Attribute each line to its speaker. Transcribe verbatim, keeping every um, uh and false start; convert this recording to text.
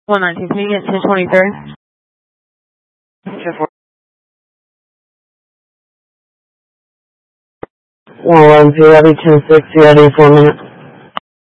Speaker 1: one nineteen, can you get ten twenty-three? one eleven, P W ten sixty, ready in four minutes.